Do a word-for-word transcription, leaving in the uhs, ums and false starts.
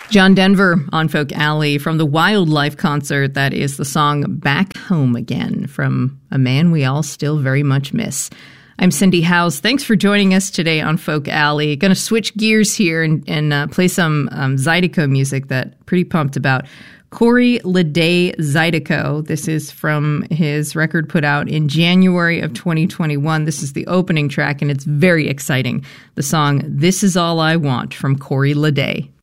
John Denver on Folk Alley from the Wildlife concert. That is the song Back Home Again from a man we all still very much miss. I'm Cindy Howes. Thanks for joining us today on Folk Alley. Going to switch gears here and, and uh, play some um, Zydeco music that I'm pretty pumped about. Corey Lede Zydeco. This is from his record put out in January of twenty twenty-one. This is the opening track, and it's very exciting. The song This Is All I Want from Corey Lede.